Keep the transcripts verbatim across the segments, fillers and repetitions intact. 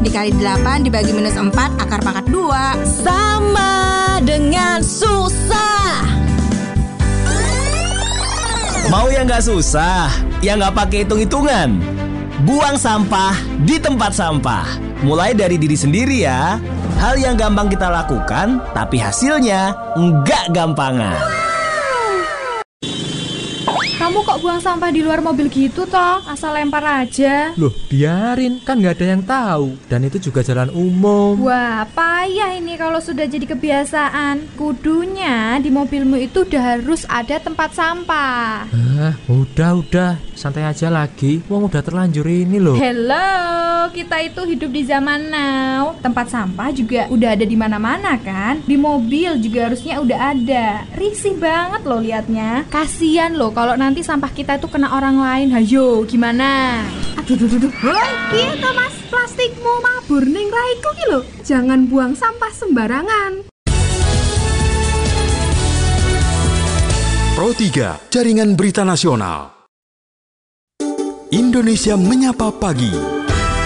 dikali delapan dibagi minus empat akar pangkat dua. Sama dengan susah. Mau yang gak susah, yang gak pakai hitung-hitungan. Buang sampah di tempat sampah. Mulai dari diri sendiri ya. Hal yang gampang kita lakukan, tapi hasilnya nggak gampangan. Kamu kok buang sampah di luar mobil gitu toh? Asal lempar aja. Loh, biarin, kan nggak ada yang tahu. Dan itu juga jalan umum. Wah, payah ini kalau sudah jadi kebiasaan. Kudunya di mobilmu itu udah harus ada tempat sampah. Ah, udah-udah, santai aja lagi. Wong udah terlanjur ini loh. Hello, kita itu hidup di zaman now. Tempat sampah juga udah ada di mana-mana kan? Di mobil juga harusnya udah ada. Risih banget loh liatnya. Kasian loh kalau nanti sampah kita itu kena orang lain. Hayo, gimana? Aduh, duh, duh, duh. Hoi, piye to Mas? Plastikmu mabur ning raiku ki lho. Jangan buang sampah sembarangan. Pro tiga, Jaringan Berita Nasional. Indonesia Menyapa Pagi.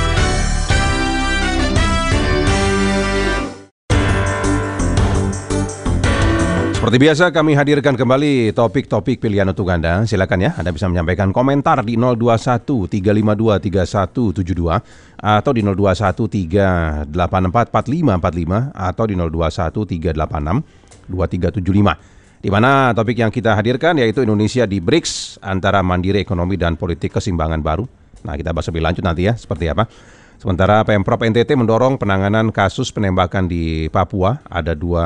Seperti biasa kami hadirkan kembali topik-topik pilihan untuk Anda. Silakan ya, Anda bisa menyampaikan komentar di nol dua satu tiga lima dua tiga satu tujuh dua atau di nol dua satu tiga delapan empat empat lima empat lima atau di nol dua satu tiga delapan enam dua tiga tujuh lima. Di mana topik yang kita hadirkan yaitu Indonesia di B R I C S antara mandiri ekonomi dan politik keseimbangan baru. Nah, kita bahas lebih lanjut nanti ya seperti apa. Sementara Pemprov N T T mendorong penanganan kasus penembakan di Papua. Ada dua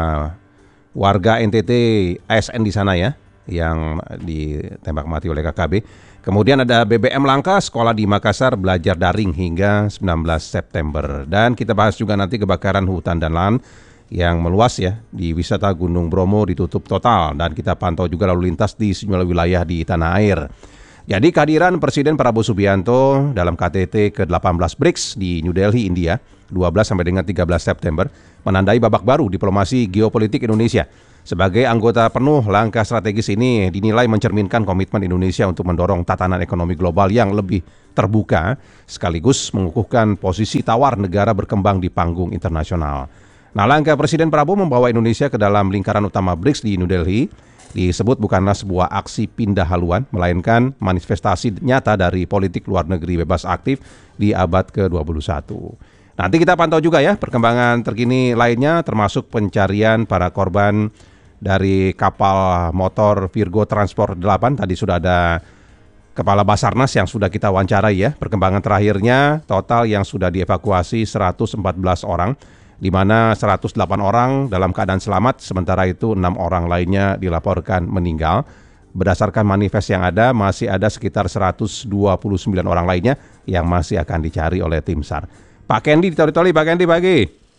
warga N T T A S N di sana ya, yang ditembak mati oleh K K B. Kemudian ada B B M langka, sekolah di Makassar belajar daring hingga sembilan belas September. Dan kita bahas juga nanti kebakaran hutan dan lahan yang meluas ya di wisata Gunung Bromo ditutup total. Dan kita pantau juga lalu lintas di sejumlah wilayah di tanah air. Jadi kehadiran Presiden Prabowo Subianto dalam K T T ke delapan belas B R I C S di New Delhi, India, dua belas sampai dengan tiga belas September, menandai babak baru diplomasi geopolitik Indonesia. Sebagai anggota penuh, langkah strategis ini dinilai mencerminkan komitmen Indonesia untuk mendorong tatanan ekonomi global yang lebih terbuka, sekaligus mengukuhkan posisi tawar negara berkembang di panggung internasional. Nah, langkah Presiden Prabowo membawa Indonesia ke dalam lingkaran utama B R I C S di New Delhi disebut bukanlah sebuah aksi pindah haluan, melainkan manifestasi nyata dari politik luar negeri bebas aktif di abad ke dua puluh satu. Nanti kita pantau juga ya perkembangan terkini lainnya, termasuk pencarian para korban dari kapal motor Virgo Transport delapan. Tadi sudah ada Kepala Basarnas yang sudah kita wawancarai ya. Perkembangan terakhirnya total yang sudah dievakuasi seratus empat belas orang, di mana seratus delapan orang dalam keadaan selamat, sementara itu enam orang lainnya dilaporkan meninggal. Berdasarkan manifest yang ada, masih ada sekitar seratus dua puluh sembilan orang lainnya yang masih akan dicari oleh tim S A R. Pak Kendi di Toli-Toli, Pak Kendi pagi.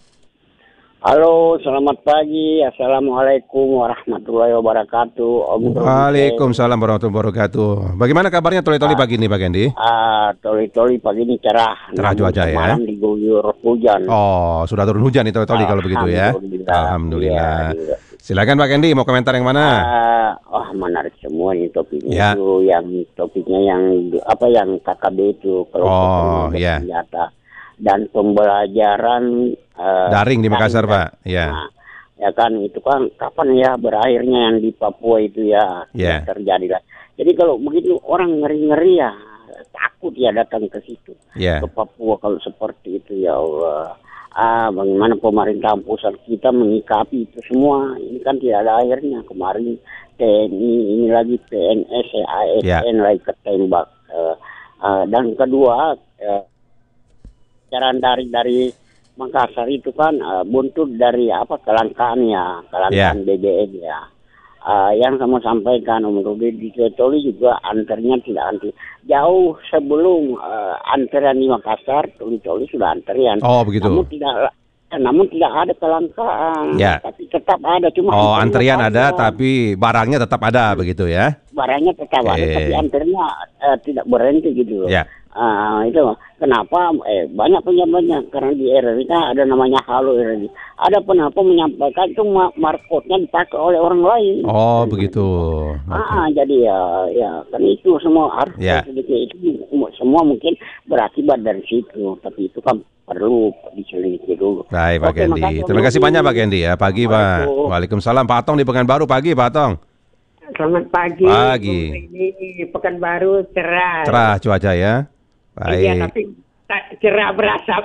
Halo, selamat pagi. Assalamualaikum warahmatullahi wabarakatuh. Om Waalaikumsalam warahmatullahi wabarakatuh. Bagaimana kabarnya Toli-Toli pagi ini, Pak Kendi? Ah, Toli-Toli pagi ini cerah. Cerah cuaca ya. Malam diguyur hujan. Oh, sudah turun hujan nih Toli-Toli kalau begitu ya. Alhamdulillah. Alhamdulillah. Ya, silakan Pak Kendi, mau komentar yang mana? Uh, oh, menarik semua ini topiknya ya. Itu yang topiknya yang apa yang K K B itu kelompok oh, ya. senjata dan pembelajaran uh, daring di Makassar, Pak. Ya. Nah, ya kan itu kan kapan ya berakhirnya yang di Papua itu ya yeah. terjadi lah. Jadi kalau begitu orang ngeri-ngeri ya takut ya datang ke situ yeah. ke Papua kalau seperti itu ya Allah. Ah, bagaimana pemerintah pusat kita menyikapi itu semua? Ini kan tidak ada akhirnya. Kemarin T N I, ini lagi P N S, A S N yeah. lagi ketembak. Uh, uh, dan kedua, uh, jalan dari dari Makassar itu kan uh, buntut dari apa kelangkaannya, kelangkaan yeah. B B M ya. Uh, yang kamu sampaikan Om Rudi di Toli juga antarnya tidak anti. Jauh sebelum uh, antrian di Makassar, Toli-Toli sudah antrian. Oh begitu. Namun tidak, namun tidak ada kelangkaan. Ya. Tapi tetap ada. Cuma oh antrian ada, tapi barangnya tetap ada begitu ya? Barangnya tetap ada, eh. tapi antriannya uh, tidak berhenti gitu loh. Ya. Uh, itu kenapa eh, banyak penyampainya karena di R R I ada namanya Halo R R I. Ada penapa menyampaikan itu markotnya dipakai oleh orang lain. Oh begitu. Ah okay. Jadi ya ya kan itu semua harus yeah. sedikit itu semua mungkin berakibat dari situ. Tapi itu kan perlu diselidiki dulu. Baik Pak Oke, Kendi. makasih, Terima kasih Om banyak Budi. Pak Kendi ya. Pagi Pak. Waalaikumsalam. Waalaikumsalam. Pak Atong di Pekanbaru pagi Pak Atong. Selamat pagi. Pagi. Ini Pekanbaru cerah. Cerah cuaca ya. Iya, Baik. tapi tak cerah berasap.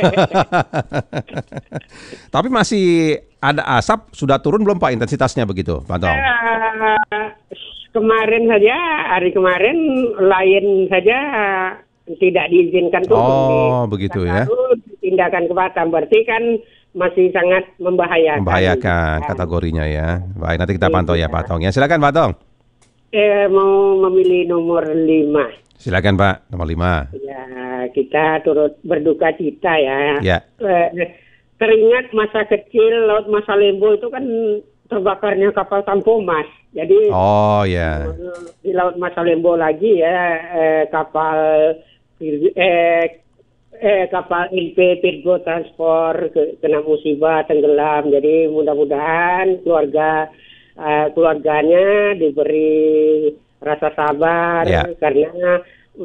Tapi masih ada asap, sudah turun belum Pak intensitasnya begitu Pak Atong? Eh, kemarin saja, hari kemarin lain saja tidak diizinkan turun. Oh, Di begitu ya. Pekanbaru tindakan ke Batam, berarti kan masih sangat membahayakan. Membahayakan kategorinya ya. Baik, nanti kita pantau ya Pak Atong ya. Silakan Pak Atong. Eh, mau memilih nomor lima. Silakan Pak, nomor lima. Ya, kita turut berduka cita ya. Ya. Eh, teringat masa kecil Laut Masalembo itu kan terbakarnya kapal Tampomas. Jadi Oh ya. di Laut Masalembo lagi ya eh, kapal eh, eh, kapal I L P Pirgo Transport ke, kena musibah tenggelam. Jadi mudah-mudahan keluarga eh, keluarganya diberi rasa sabar Ya. karena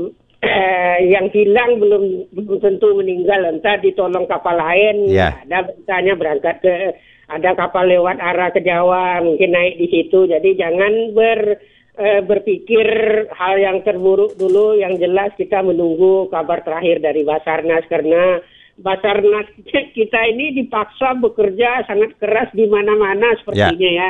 eh, yang hilang belum belum tentu meninggal, entah ditolong kapal lain. Ya. Ada beritanya berangkat ke ada kapal lewat arah ke Jawa, mungkin naik di situ. Jadi jangan ber eh, berpikir hal yang terburuk dulu. Yang jelas kita menunggu kabar terakhir dari Basarnas, karena Basarnas kita ini dipaksa bekerja sangat keras di mana-mana sepertinya ya.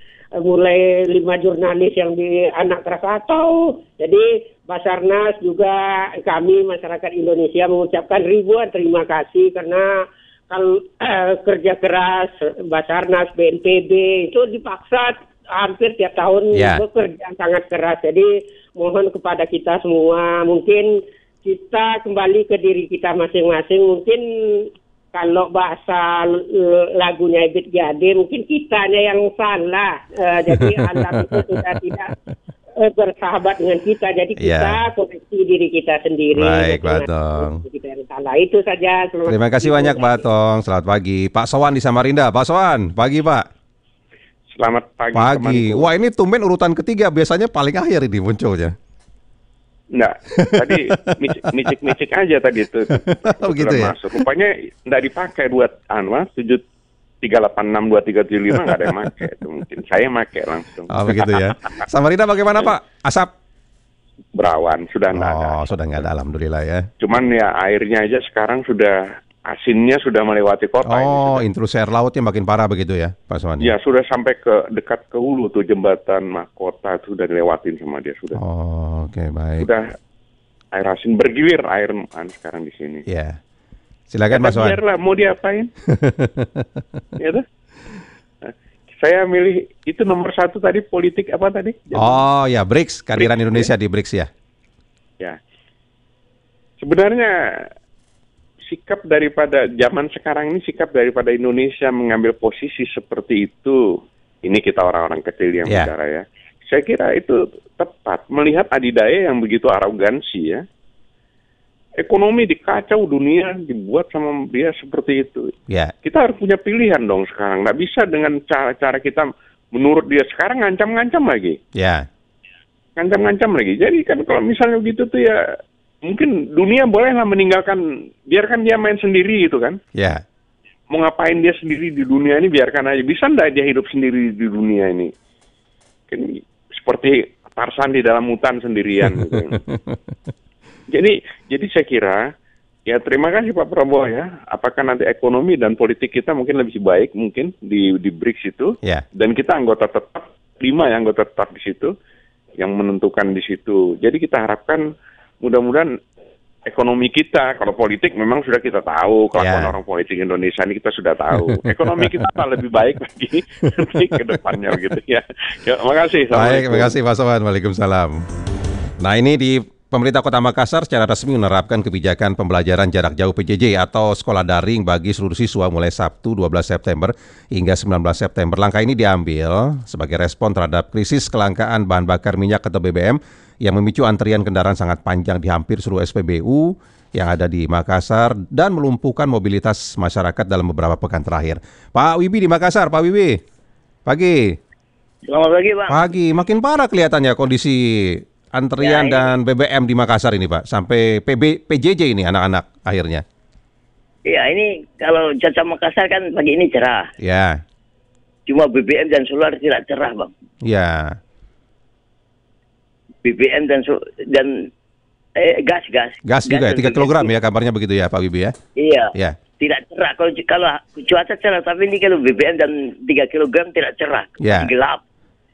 Mulai lima jurnalis yang di anak Krakatau. Jadi Basarnas juga kami masyarakat Indonesia mengucapkan ribuan terima kasih karena kalau eh, kerja keras Basarnas, B N P B itu dipaksa hampir tiap tahun Ya. bekerja sangat keras. Jadi mohon kepada kita semua, mungkin kita kembali ke diri kita masing-masing. Mungkin kalau bahasa eh, lagunya Ebit G A D, mungkin kitanya yang salah. Eh, jadi alam itu sudah tidak eh, bersahabat dengan kita. Jadi kita Ya. koreksi diri kita sendiri. Baik, Jadi, Pak Atong. kita yang salah. Itu saja. Selamat Terima kasih pagi. banyak Pak Atong. Selamat pagi. Pak Sowan di Samarinda. Pak Sowan, pagi Pak. Selamat pagi. Pagi. temanku. Wah ini tumben urutan ketiga. Biasanya paling akhir ini munculnya. Enggak, tadi micik-micik aja tadi itu. Oh, gitu ya? Masuk. Rupanya enggak dipakai buat anu, tujuh tiga delapan enam dua tiga tujuh lima enggak ada yang pakai itu mungkin. Saya pakai langsung. Oh begitu ya. Samarinda bagaimana Pak? Asap? Berawan sudah enggak ada. Oh sudah nggak ada. Alhamdulillah ya. Cuman ya airnya aja sekarang sudah asinnya sudah melewati kota ini. Oh intrusi air lautnya makin parah begitu ya Pak Sowan? Ya sudah sampai ke dekat ke hulu tuh jembatan mahkota itu sudah dilewatin sama dia sudah. Oh oke baik. Sudah air asin bergilir air an sekarang di sini. Ya. Silakan Kata Pak Sowan. biarlah mau diapain? Ya tuh. Saya milih itu nomor satu tadi politik apa tadi? Oh ya B R I C S, kehadiran B R I C S, Indonesia di B R I C S ya. Ya. Sebenarnya sikap daripada zaman sekarang ini sikap daripada Indonesia mengambil posisi seperti itu. Ini kita orang-orang kecil yang Ya. bicara ya. Saya kira itu tepat melihat adidaya yang begitu arogansi ya. Ekonomi dikacau, dunia dibuat sama dia seperti itu. Ya. Kita harus punya pilihan dong sekarang. Nggak bisa dengan cara-cara kita menurut dia sekarang ngancam-ngancam lagi. Ya. Ngancam-ngancam lagi. Jadi kan kalau misalnya begitu tuh ya mungkin dunia bolehlah meninggalkan, biarkan dia main sendiri gitu kan. Ya. Mau ngapain dia sendiri di dunia ini biarkan aja. Bisa nggak dia hidup sendiri di dunia ini? Kan seperti Tarzan di dalam hutan sendirian gitu. Jadi, jadi saya kira, ya terima kasih Pak Prabowo ya. Apakah nanti ekonomi dan politik kita mungkin lebih baik mungkin di di B R I C S itu. Ya. Dan kita anggota tetap, lima yang anggota tetap di situ, yang menentukan di situ. Jadi kita harapkan mudah-mudahan ekonomi kita, kalau politik memang sudah kita tahu, kelakuan Ya. orang politik Indonesia ini kita sudah tahu. Ekonomi kita akan lebih baik lagi nanti ke depannya gitu ya. Ya, makasih. Baik, terima kasih Pak Sowan. Waalaikumsalam. Nah ini di Pemerintah Kota Makassar secara resmi menerapkan kebijakan pembelajaran jarak jauh P J J atau sekolah daring bagi seluruh siswa mulai Sabtu dua belas September hingga sembilan belas September. Langkah ini diambil sebagai respon terhadap krisis kelangkaan bahan bakar minyak atau B B M yang memicu antrian kendaraan sangat panjang di hampir seluruh S P B U yang ada di Makassar dan melumpuhkan mobilitas masyarakat dalam beberapa pekan terakhir. Pak Wibi di Makassar, Pak Wibi. Pagi. Selamat pagi, Pak. Pagi, makin parah kelihatannya kondisi antrian Ya, ini- dan B B M di Makassar ini Pak, sampai P B, P J J ini anak-anak akhirnya. Iya, ini kalau cuaca Makassar kan pagi ini cerah. Ya. Cuma B B M dan solar tidak cerah, Bang. Ya. B B M dan so- dan eh, gas gas. Gas juga ya, tiga kilogram ya kabarnya begitu ya Pak Wibi ya? Iya. Ya. Tidak cerah. Kalau kalau cuaca cerah, tapi ini kalau B B M dan tiga kilogram tidak cerah. Ya. Gelap.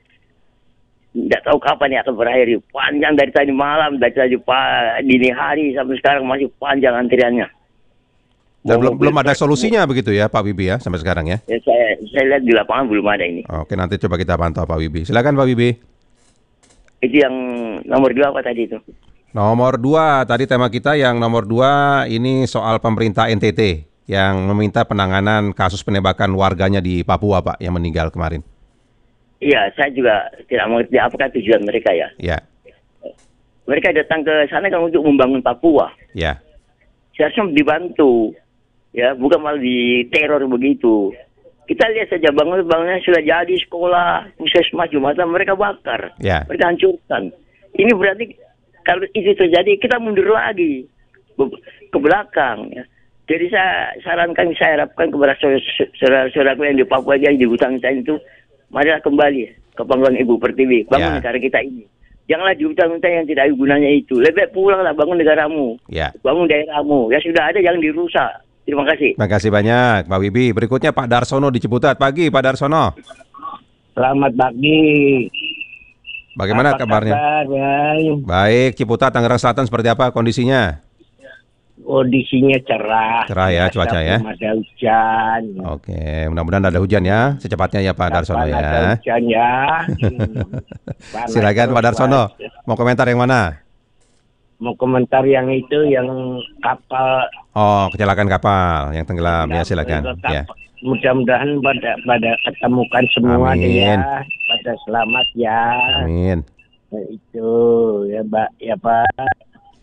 Tidak tahu kapan ya akan berakhir. Panjang dari tadi malam, dari tadi pa- dini hari sampai sekarang masih panjang antriannya. Dan belum belum ada solusinya begitu ya Pak Wibi ya sampai sekarang ya? Ya, saya saya lihat di lapangan belum ada ini. Oke, nanti coba kita pantau Pak Wibi. Silakan Pak Wibi. Itu yang nomor dua apa tadi itu? Nomor dua, tadi tema kita yang nomor dua ini soal pemerintah N T T yang meminta penanganan kasus penembakan warganya di Papua Pak yang meninggal kemarin. Iya, saya juga tidak mengerti apakah tujuan mereka ya. Ya, Mereka datang ke sana kan untuk membangun Papua. ya, Seharusnya dibantu, ya, bukan malah diteror begitu. Kita lihat saja bangunan-bangunan sudah jadi sekolah, puskesmas, jumatan mereka bakar, ya. mereka hancurkan. Ini berarti kalau itu terjadi kita mundur lagi be- ke belakang. Ya. Jadi saya sarankan, saya harapkan kepada saudara-saudaraku yang di Papua aja di hutan-hutan itu, marilah kembali ke pangkuan Ibu Pertiwi, bangun Ya. negara kita ini. Janganlah di hutan-hutan yang tidak ada gunanya itu. Lebih baik pulanglah, bangun negaramu, Ya. bangun daerahmu. Ya sudah ada, jangan dirusak. Terima kasih. Terima kasih banyak Pak Wibi. Berikutnya Pak Darsono di Ciputat. Pagi Pak Darsono. Selamat pagi. Bagaimana Apa kabarnya? kabar, Bang? Baik, Ciputat, Tangerang Selatan seperti apa kondisinya? Kondisinya cerah. Cerah ya cuaca ya. Belum ada hujan. Oke, mudah-mudahan ada hujan ya secepatnya ya Pak Darsono Kapan ada ya. hujan ya. Hmm. Panas Silakan terus, Pak Darsono. Mas. Mau komentar yang mana? Mau komentar yang itu, yang kapal. Oh, kecelakaan kapal yang tenggelam ya, silakan. Kapal. Ya. Mudah-mudahan pada pada ketemukan semua deh Amin. ya. Pada selamat ya. Amin. Nah, itu ya Mbak, ya Pak.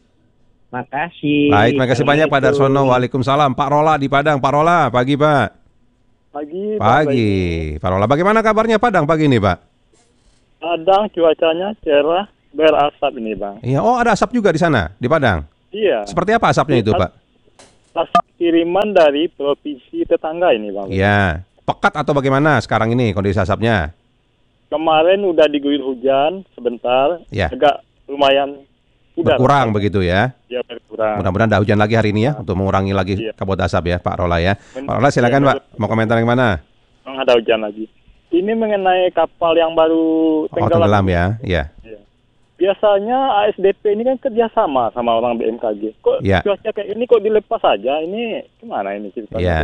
Makasih. Baik, terima kasih banyak Pak Darsono. Waalaikumsalam. Pak Rola di Padang. Pak Rola, pagi Pak. Pagi. Pagi. Pak Rola, bagaimana kabarnya Padang pagi ini Pak? Padang cuacanya cerah, berasap ini Bang. Iya, oh ada asap juga di sana, di Padang. Iya. Seperti apa asapnya itu Pak? Asap kiriman dari provinsi tetangga ini Bang. Iya. Pekat atau bagaimana sekarang ini kondisi asapnya? Kemarin udah diguyur hujan sebentar, Ya. agak lumayan udah Berkurang begitu ya? Ya berkurang. Mudah-mudahan ada hujan lagi hari ini ya, untuk mengurangi lagi Iya. kabut asap ya Pak Rola ya. Men- Pak Rola silakan Iya, Pak, mau komentar yang mana? Memang ada hujan lagi. Ini mengenai kapal yang baru Oh tenggelam. tenggelam ya, iya. Biasanya A S D P ini kan kerjasama sama orang B M K G. Kok Ya. cuaca kayak ini kok dilepas saja? Ini gimana ini ceritanya? Iya.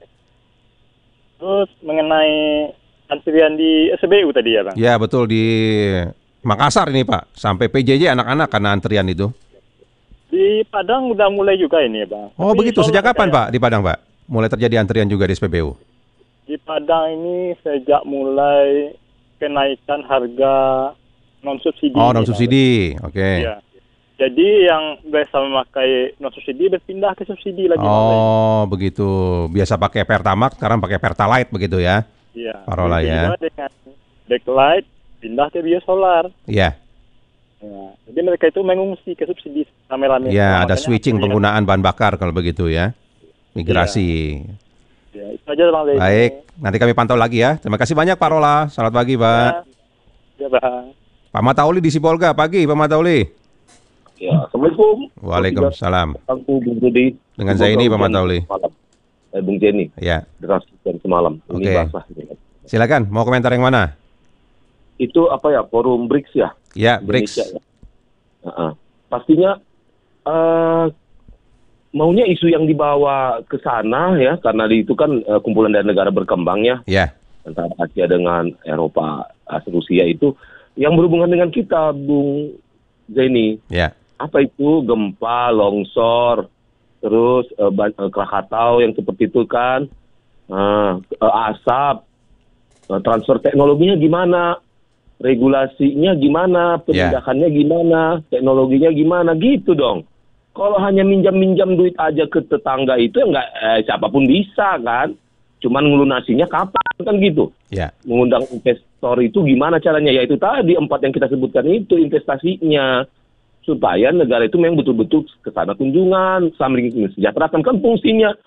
Terus mengenai antrian di S B U tadi ya Bang? Ya betul di Makassar ini Pak, sampai P J J anak-anak karena antrian itu. Di Padang udah mulai juga ini ya Bang. Oh Tapi begitu, soal sejak kapan kayak- Pak di Padang Pak? Mulai terjadi antrian juga di S P B U? Di Padang ini sejak mulai kenaikan harga non subsidi. Oh non subsidi, oke. Iya. Jadi yang biasa memakai non subsidi berpindah ke subsidi lagi. Oh begitu, biasa pakai Pertamax, sekarang pakai Pertalite begitu ya? Iya. Pak Rola Begitu ya. juga dengan backlight pindah ke biosolar. Iya. Ya. Jadi mereka itu mengungsi ke subsidi rame-rame. Ya, ada Makanya switching antrian- penggunaan bahan bakar kalau begitu ya. Migrasi. Ya, itu aja Bang Leni. Baik, nanti kami pantau lagi ya. Terima kasih banyak Pak Rola. Selamat pagi Pak. Ya Bang. Pak Matauli di Sipolga, pagi Pak Matauli. Ya, Assalamualaikum. Waalaikumsalam. Aku Bung Budi. Dengan Zaini Pak Matauli. Malam. Eh, Bung Jenny. Ya. Deras dan semalam. Oke. Ini basah. Silakan, mau komentar yang mana? Itu apa ya? Forum B R I C S ya? Ya, B R I C S. Indonesia, ya? Uh-uh. Pastinya eh maunya isu yang dibawa ke sana ya, karena di itu kan eh, kumpulan dari negara berkembang ya. Ya. Antara Asia dengan Eropa, Asia, Rusia itu yang berhubungan dengan kita, Bung Zaini. Ya. Apa itu gempa, longsor, terus eh, ban- eh, Krakatau yang seperti itu kan, eh, eh, asap, eh, transfer teknologinya gimana, regulasinya gimana, penindakannya gimana, teknologinya gimana, gitu dong. Kalau hanya minjam-minjam duit aja ke tetangga itu ya nggak, eh, siapapun bisa kan, cuman ngelunasinya kapan kan gitu. Ya. Mengundang investor itu gimana caranya? Ya itu tadi empat yang kita sebutkan itu investasinya, supaya negara itu memang betul-betul ke sana kunjungan, sambil mensejahterakan kan fungsinya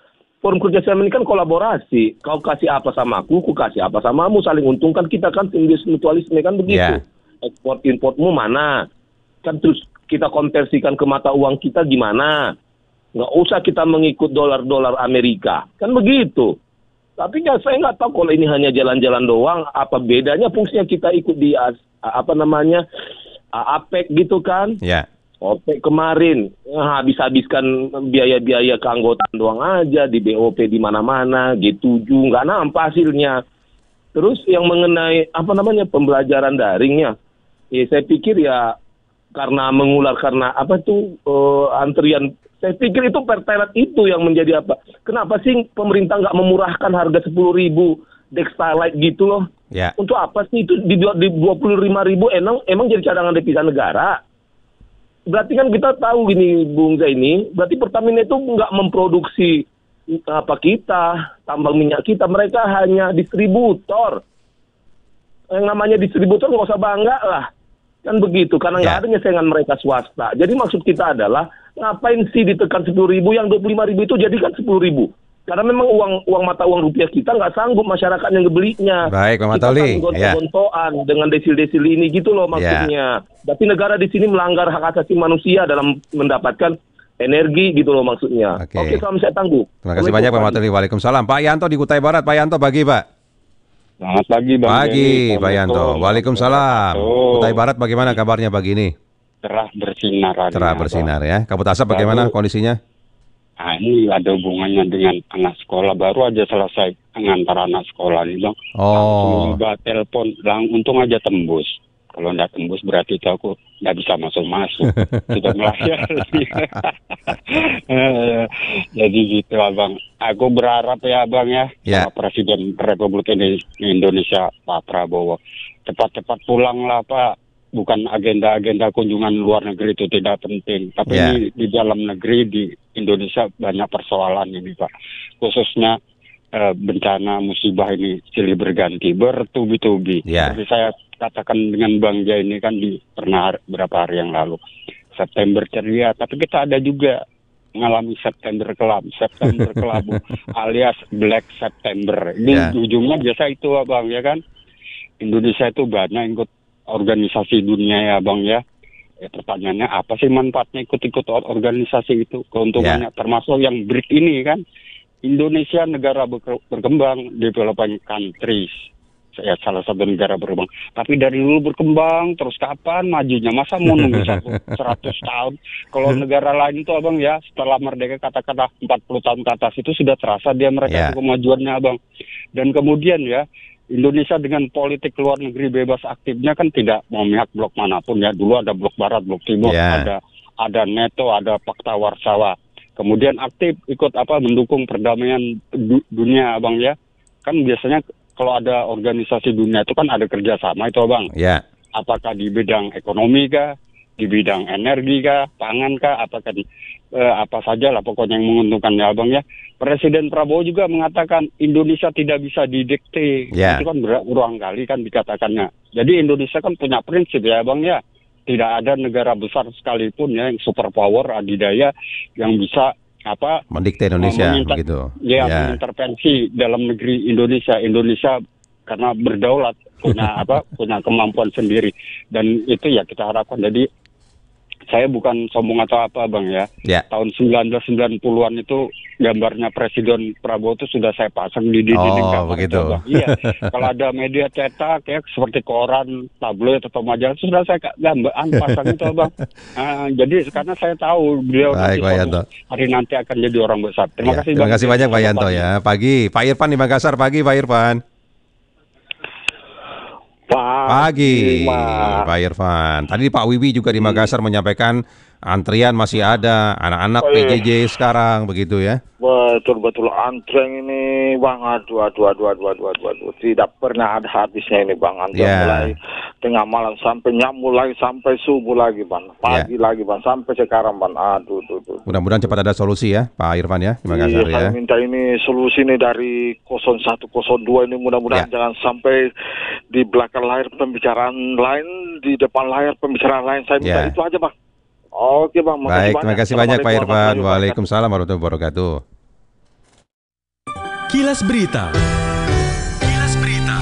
forum kerjasama ini kan kolaborasi. Kau kasih apa sama aku, aku kasih apa samamu, saling untungkan. Kita kan simbiosis mutualisme kan begitu. Yeah. Ekspor importmu mana? Kan terus kita konversikan ke mata uang kita gimana? Nggak usah kita mengikut dolar-dolar Amerika. Kan begitu. Tapi ya, saya nggak tahu kalau ini hanya jalan-jalan doang, apa bedanya fungsinya kita ikut di apa namanya A P E C gitu kan? Ya. O P E C kemarin ya, habis-habiskan biaya-biaya keanggotaan doang aja di B O P di mana-mana, G tujuh nggak nampak hasilnya. Terus yang mengenai apa namanya pembelajaran daringnya, ya saya pikir ya karena mengular karena apa tuh uh, antrian. Saya pikir itu pertalite itu yang menjadi apa? Kenapa sih pemerintah nggak memurahkan harga sepuluh ribu Dextalite gitu loh? Ya. Untuk apa sih itu di dua puluh lima ribu emang emang jadi cadangan devisa negara? Berarti kan kita tahu gini Bung Zaini, berarti Pertamina itu nggak memproduksi apa kita, tambang minyak kita, mereka hanya distributor. Yang namanya distributor nggak usah bangga lah. Kan begitu, karena nggak Ya. ada nyesengan mereka swasta. Jadi maksud kita adalah, ngapain sih ditekan sepuluh ribu, yang dua puluh lima ribu itu jadikan sepuluh ribu. Karena memang uang uang mata uang rupiah kita nggak sanggup masyarakat yang ngebelinya. Baik, Pak Kita Matauli. kan Ya. gontok-gontokan dengan desil-desil ini gitu loh maksudnya. Tapi negara di sini melanggar hak asasi manusia dalam mendapatkan energi gitu loh maksudnya. Oke. Oke, kami saya tangguh. Terima kasih banyak Pak Matauli. Waalaikumsalam. Pak Yanto di Kutai Barat. Pak Yanto, pagi Pak. Selamat pagi Bang Pagi Denny. Pak Yanto. Waalaikumsalam. Kutai Barat bagaimana kabarnya pagi ini? Cerah bersinar. ada, Cerah Bang. bersinar ya. Kabut asap bagaimana Baru- kondisinya? Nah, ini ada hubungannya dengan anak sekolah. Baru aja selesai mengantar anak sekolah nih Bang. Oh. Coba telepon, lang, untung aja tembus. Kalau nggak tembus berarti itu aku nggak bisa masuk-masuk. Sudah melayar. Eh, Jadi gitu Abang. Aku berharap ya Abang ya, Ya. sama Presiden Republik Ini- Indonesia Pak Prabowo. Cepat-cepat pulang lah Pak. Bukan agenda-agenda kunjungan luar negeri itu tidak penting. Tapi Ya. ini di dalam negeri, di Indonesia banyak persoalan ini Pak. Khususnya eh, bencana musibah ini silih berganti, bertubi-tubi. Ya. Seperti saya katakan dengan Bang Jai ini kan di pernah hari- berapa hari yang lalu. September ceria, tapi kita ada juga mengalami September kelam, September kelabu alias Black September. Ini Ya. ujungnya biasa itu Abang ya kan. Indonesia itu banyak ikut organisasi dunia ya Bang ya. Ya, pertanyaannya apa sih manfaatnya ikut-ikut or- organisasi itu? Keuntungannya termasuk yang B R I C ini kan. Indonesia negara ber- berkembang, developing countries. Ya, salah satu negara berkembang. Tapi dari dulu berkembang, terus kapan majunya? Masa mau nunggu satu, seratus tahun? Kalau negara lain itu Abang ya, setelah merdeka katakanlah empat puluh tahun ke atas itu sudah terasa dia mereka Ya. itu kemajuannya Abang. Dan kemudian ya, Indonesia dengan politik luar negeri bebas aktifnya kan tidak memihak blok manapun ya. Dulu ada blok barat, blok timur, Ya. ada ada NATO, ada Pakta Warsawa. Kemudian aktif ikut apa mendukung perdamaian du- dunia Abang ya. Kan biasanya kalau ada organisasi dunia itu kan ada kerjasama itu Abang. Ya. Apakah di bidang ekonomi kah, di bidang energi kah, pangan kah, apakah di eh, apa saja lah pokoknya yang menguntungkan ya Abang ya. Presiden Prabowo juga mengatakan Indonesia tidak bisa didikte. Ya. Itu kan berulang kali kan dikatakannya. Jadi Indonesia kan punya prinsip ya Abang ya. Tidak ada negara besar sekalipun ya yang superpower adidaya yang bisa apa Mendikte Indonesia meminta- begitu. ya, Ya. mengintervensi dalam negeri Indonesia. Indonesia karena berdaulat punya apa punya kemampuan sendiri dan itu ya kita harapkan. Jadi saya bukan sombong atau apa Bang ya. Ya. Tahun sembilan belas sembilan puluhan itu gambarnya Presiden Prabowo itu sudah saya pasang di dinding Oh, kamar begitu. itu, Bang. Iya. Kalau ada media cetak ya seperti koran, tabloid atau majalah sudah saya gambaran pasang itu Bang. Ah, jadi karena saya tahu beliau Baik, nanti Pak suatu Yanto. hari nanti akan jadi orang besar. Terima Ya, kasih terima Bang. kasih banyak Pak Yanto ya. Pagi, Pak Irfan di Makassar. Pagi Pak Irfan. Pagi, Pak Irfan. Tadi Pak Wiwi juga di Makassar menyampaikan antrian masih ada, anak-anak Oh, P iya. J J sekarang begitu ya. Betul-betul antrian ini Bang, aduh, aduh, aduh, aduh, aduh, aduh, aduh. Tidak pernah ada habisnya ini Bang. Antrian Ya. mulai tengah malam sampai nyamuk lagi, sampai subuh lagi Bang. Pagi lagi Bang, sampai sekarang Bang. Aduh, tuh, tuh. Mudah-mudahan cepat ada solusi ya, Pak Irfan ya di Iya, Makassar ya. saya minta ini solusi ini dari nol satu nol dua ini mudah-mudahan jangan sampai di belakang layar pembicaraan lain, di depan layar pembicaraan lain. Saya minta Ya. itu aja Bang. Oke Bang, makasih Baik, banyak. terima kasih banyak Pak Assalamualaikum Irfan. warahmatullahi wabarakatuh. Waalaikumsalam warahmatullahi wabarakatuh. Kilas Berita. Kilas Berita.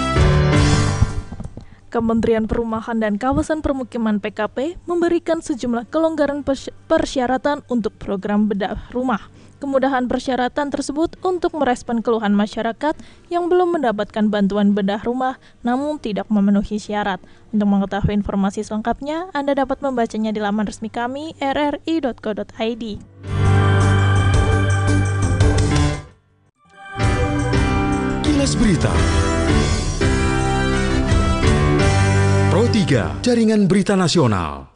Kementerian Perumahan dan Kawasan Permukiman P K P memberikan sejumlah kelonggaran persyaratan untuk program bedah rumah. Kemudahan persyaratan tersebut untuk merespon keluhan masyarakat yang belum mendapatkan bantuan bedah rumah namun tidak memenuhi syarat. Untuk mengetahui informasi selengkapnya, Anda dapat membacanya di laman resmi kami r r i dot co dot i d. Kilas Berita. Pro tiga, Jaringan Berita Nasional.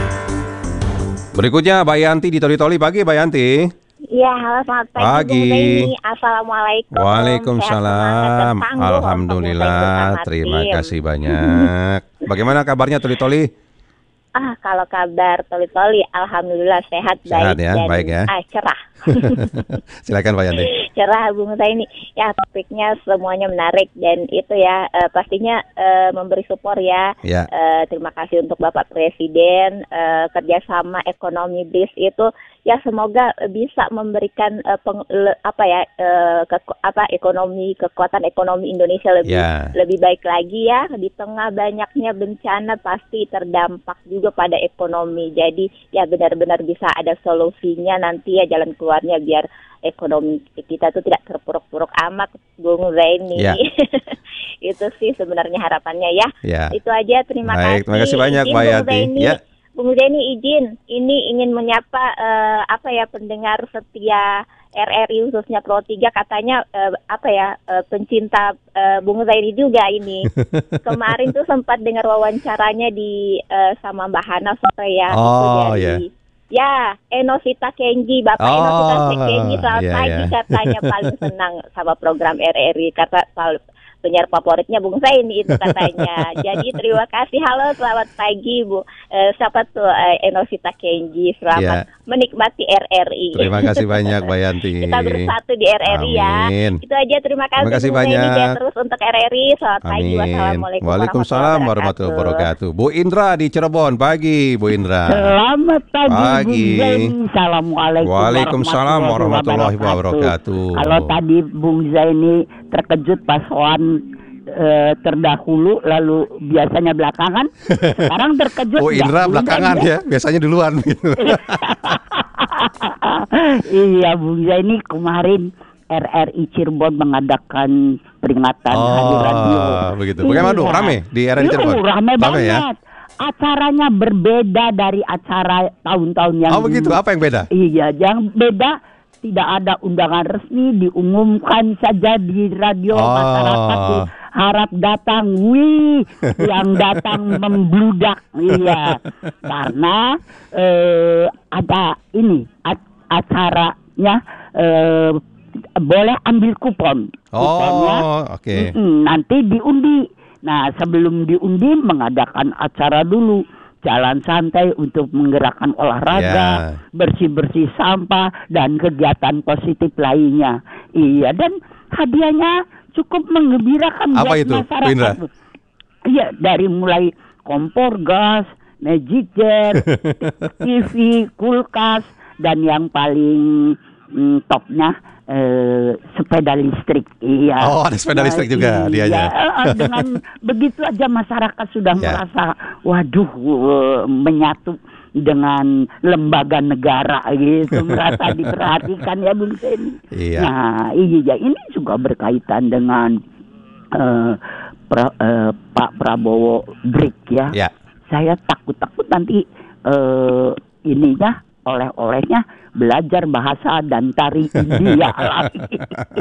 Berikutnya Bayanti di Toli-Toli. Pagi Bayanti. Ya, halo selamat pagi. Pagi. Bung Zaini. Assalamualaikum. Waalaikumsalam. Alhamdulillah. Terima kasih banyak. Bagaimana kabarnya Toli-Toli? Ah, kalau kabar Toli-Toli, alhamdulillah sehat, Sehat baik ya, dan baik ya. ah, cerah. Silakan Pak Yanti. Cerah Bung Zaini. Ya, topiknya semuanya menarik dan itu ya eh, pastinya eh, memberi support ya. Ya. Eh, terima kasih untuk Bapak Presiden, eh, kerjasama ekonomi B I S itu ya semoga bisa memberikan eh, peng, le, apa ya eh, ke, apa ekonomi kekuatan ekonomi Indonesia lebih Ya. lebih baik lagi ya. Di tengah banyaknya bencana pasti terdampak juga pada ekonomi. Jadi ya benar-benar bisa ada solusinya nanti ya, jalan keluarnya biar ekonomi kita tuh tidak terpuruk-puruk amat, Bung Zaini. Ya. Itu sih sebenarnya harapannya ya. Ya. Itu aja, terima Baik, kasih. terima kasih banyak, Izin, Mbak Bung Yanti. Zaini. Ya. Bung Zaini izin, ini ingin menyapa eh, apa ya pendengar setia R R I khususnya Pro tiga, katanya eh, apa ya eh, pencinta eh, Bung Zaini juga ini. Kemarin tuh sempat dengar wawancaranya di eh, sama Mbak Hana sore ya. Oh, itu dari ya. Ya, Enosita Kenji, Bapak Oh, Enosita Kenji selamat iya, pagi, iya. katanya paling senang sama program R R I, kata pal- penyiar favoritnya Bung Zaini itu katanya. Jadi terima kasih, halo selamat pagi Bu. Eh, siapa tuh eh, Enosita Kenji, selamat Ya. menikmati R R I. Terima kasih banyak Mbak Yanti. Kita bersatu di R R I ya. Amin. Itu aja, terima kasih, Terima kasih Bung Zaini. banyak. Dia terus untuk R R I. Selamat pagi, Amin. wassalamualaikum Waalaikumsalam warahmatullahi wabarakatuh. Bu Indra di Cirebon. Pagi Bu Indra. Selamat pagi, Pagi. Bung Zaini. Assalamualaikum Waalaikumsalam warahmatullahi wabarakatuh. Kalau tadi Bung Zaini terkejut pas Wan eh, terdahulu, lalu biasanya belakangan. Sekarang terkejut. Oh Indra nggak, Bung belakangan Zaini? ya, biasanya duluan gitu. Iya, Bung Zaini, kemarin R R I Cirebon mengadakan peringatan Hari Radio. Oh, begitu. Bagaimana tuh? Iya. Rame di R R I Cirebon? Iya, rame banget. ya? Acaranya berbeda dari acara tahun-tahun yang Oh begitu, dulu. apa yang beda? Iya, yang beda tidak ada undangan resmi, diumumkan saja di radio, Oh. masyarakat harap datang. Wih, yang datang membludak. Iya, karena eh, ada ini a- acaranya eh, boleh ambil kupon. Kuponnya, Oh, oke. mm-mm, nanti diundi. Nah, sebelum diundi mengadakan acara dulu, jalan santai untuk menggerakkan olahraga, Ya. bersih-bersih sampah, dan kegiatan positif lainnya. Iya, dan hadiahnya cukup menggembirakan Apa buat itu, masyarakat. Indra? Iya, dari mulai kompor gas, magic jar, T V, kulkas, dan yang paling mm, topnya eh, sepeda listrik. Iya. Oh, ada sepeda listrik juga iya, dianya. eh, dengan begitu aja masyarakat sudah Ya. merasa waduh eh, menyatu dengan lembaga negara gitu, merasa diperhatikan ya Bung Zaini. Iya. Nah, iya ini juga berkaitan dengan eh, pra- eh, Pak Prabowo break ya. Ya. Saya takut-takut nanti eh, ininya oleh-olehnya belajar bahasa dan tari India alami.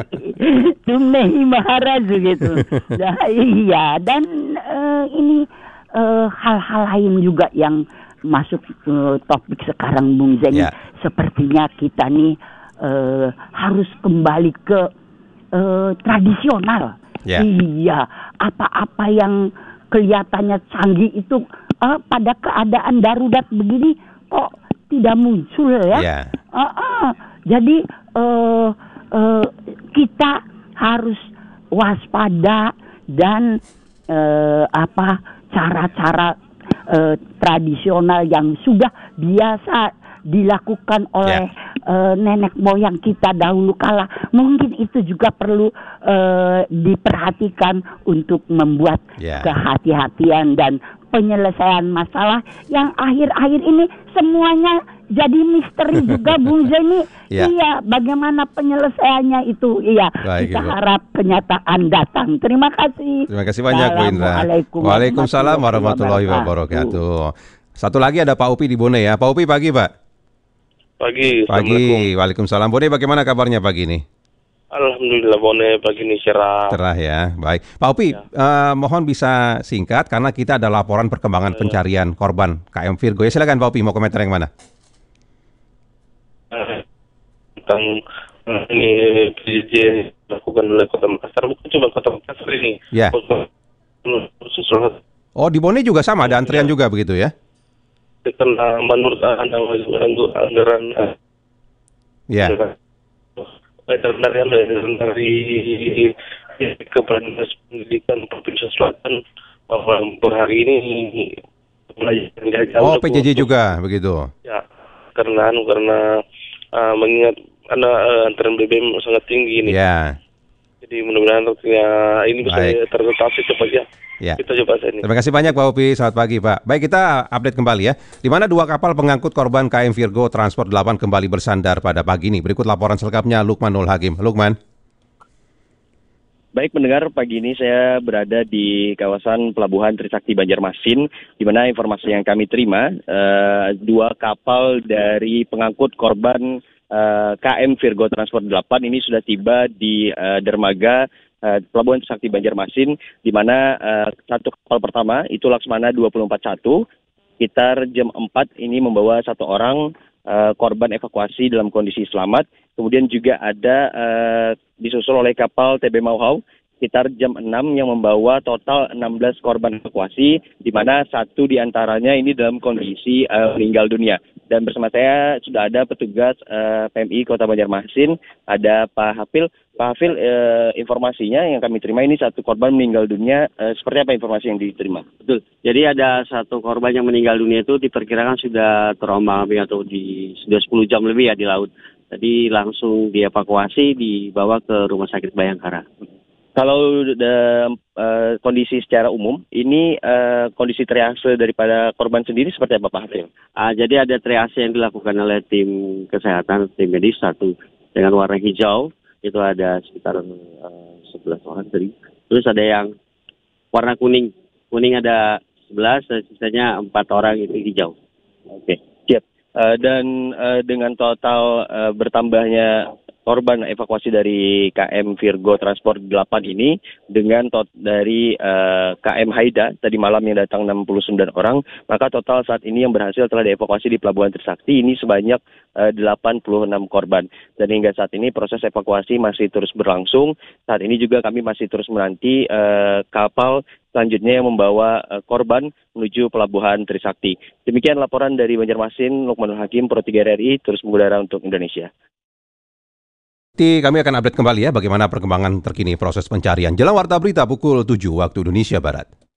Tumnehi Maharaj gitu. Nah, iya, dan eh, ini eh, hal-hal lain juga yang masuk ke topik sekarang Bung Zaini. Ya. Sepertinya kita nih eh, harus kembali ke eh, tradisional. Ya. Iya, apa-apa yang kelihatannya canggih itu eh, pada keadaan darurat begini kok tidak muncul ya. Ya. Ah, ah. Jadi eh, eh, kita harus waspada dan eh, apa cara-cara eh, tradisional yang sudah biasa dilakukan oleh eh, nenek moyang kita dahulu kala. Mungkin itu juga perlu eh, diperhatikan untuk membuat Ya. kehati-hatian dan penyelesaian masalah yang akhir-akhir ini semuanya jadi misteri juga, Bung Zeni. Ya. Iya, bagaimana penyelesaiannya itu? Iya, Baik, kita Ibu. harap kenyataan datang. Terima kasih. Terima kasih banyak Bu Indra. Assalamualaikum Waalaikumsalam warahmatullahi wabarakatuh. Satu lagi ada Pak Upi di Bone ya. Pak Upi pagi Pak. Pagi. Pagi. Waalaikumsalam. Bone bagaimana kabarnya pagi ini? Alhamdulillah Bone pagi ini cerah. Cerah ya. Baik. Pak Upi, eh, mohon bisa singkat karena kita ada laporan perkembangan pencarian korban K M Virgo. Ya silakan Pak Upi, mau komentar yang mana? Tentang eh, ini P J J dilakukan oleh Kota Makassar, bukan cuma Kota Makassar ini. Ya. Susulan Oh, di Bone juga sama, ada antrian juga begitu ya? karena menurut anda anggaran eh, Ya. dari dari Kepala Dinas Pendidikan Provinsi Selatan bahwa per hari ini pelajaran jarak Oh, jauh P J J juga begitu. ya karena anu karena uh, mengingat karena uh, antrean B B M sangat tinggi ini. Ya. Jadi mudah-mudahan ya, ini bisa Baik. teratasi cepat ya. Ya. Kita coba saja ini. Terima kasih banyak Pak Upi. Selamat pagi Pak. Baik, kita update kembali ya. Di mana dua kapal pengangkut korban K M Virgo Transport delapan kembali bersandar pada pagi ini. Berikut laporan selengkapnya Lukmanul Hakim. Lukman. Baik pendengar, pagi ini saya berada di kawasan Pelabuhan Trisakti Banjarmasin, di mana informasi yang kami terima, eh, dua kapal dari pengangkut korban eh, K M Virgo Transport delapan ini sudah tiba di eh, dermaga eh, Pelabuhan Trisakti Banjarmasin, di mana eh, satu kapal pertama itu Laksmana dua nol empat satu, sekitar jam empat ini membawa satu orang eh, korban evakuasi dalam kondisi selamat. Kemudian juga ada uh, disusul oleh kapal T B Mauhau sekitar jam enam yang membawa total enam belas korban evakuasi, di mana satu di antaranya ini dalam kondisi uh, meninggal dunia. Dan bersama saya sudah ada petugas uh, P M I Kota Banjarmasin, ada Pak Hafil. Pak Hafil, uh, informasinya yang kami terima ini satu korban meninggal dunia. Uh, seperti apa informasi yang diterima? Betul. Jadi ada satu korban yang meninggal dunia itu diperkirakan sudah terombang-ambing atau di sudah sepuluh jam lebih ya di laut. Tadi langsung dievakuasi, dibawa ke Rumah Sakit Bayangkara. Kalau uh, uh, kondisi secara umum, ini uh, kondisi triase daripada korban sendiri seperti apa Pak Hafil? Uh, jadi ada triase yang dilakukan oleh tim kesehatan, tim medis satu dengan warna hijau, itu ada sekitar uh, sebelas orang tadi. Terus ada yang warna kuning, kuning ada sebelas, dan sisanya empat orang itu hijau. Oke, siap. Uh, dan uh, dengan total uh, bertambahnya korban evakuasi dari K M Virgo Transport delapan ini dengan tot dari uh, K M Haida tadi malam yang datang enam puluh sembilan orang, maka total saat ini yang berhasil telah dievakuasi di Pelabuhan Trisakti ini sebanyak uh, delapan puluh enam korban. Dan hingga saat ini proses evakuasi masih terus berlangsung. Saat ini juga kami masih terus menanti uh, kapal selanjutnya yang membawa uh, korban menuju Pelabuhan Trisakti. Demikian laporan dari Banjarmasin, Lukmanul Hakim, Pro tiga R I, terus mengudara untuk Indonesia. Nanti kami akan update kembali ya bagaimana perkembangan terkini proses pencarian. Jelang Warta Berita pukul tujuh waktu Indonesia Barat.